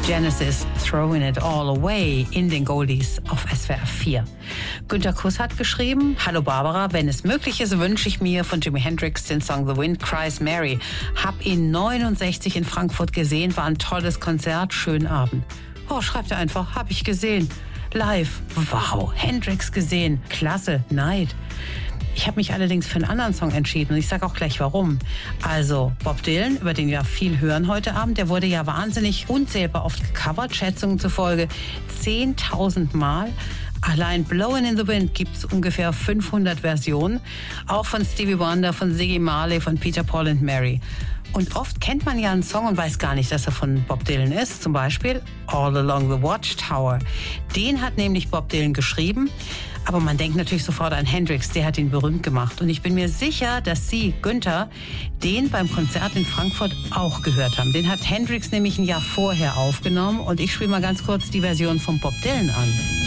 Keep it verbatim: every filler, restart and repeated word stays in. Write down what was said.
Genesis, Throwing It All Away in den Goldies auf S W R vier. Günter Kuss hat geschrieben: Hallo Barbara, wenn es möglich ist, wünsche ich mir von Jimi Hendrix den Song The Wind Cries Mary. Hab ihn neunundsechzig in Frankfurt gesehen, war ein tolles Konzert, schönen Abend. Oh, schreibt er einfach, hab ich gesehen. Live. Wow, Hendrix gesehen. Klasse, Neid. Ich habe mich allerdings für einen anderen Song entschieden und ich sage auch gleich warum. Also Bob Dylan, über den wir viel hören heute Abend, der wurde ja wahnsinnig unzählbar oft gecovert, Schätzungen zufolge zehntausend Mal. Allein Blowin' in the Wind gibt es ungefähr fünfhundert Versionen, auch von Stevie Wonder, von Ziggy Marley, von Peter, Paul and Mary. Und oft kennt man ja einen Song und weiß gar nicht, dass er von Bob Dylan ist. Zum Beispiel All Along the Watchtower. Den hat nämlich Bob Dylan geschrieben. Aber man denkt natürlich sofort an Hendrix, der hat ihn berühmt gemacht. Und ich bin mir sicher, dass Sie, Günther, den beim Konzert in Frankfurt auch gehört haben. Den hat Hendrix nämlich ein Jahr vorher aufgenommen. Und ich spiele mal ganz kurz die Version von Bob Dylan an.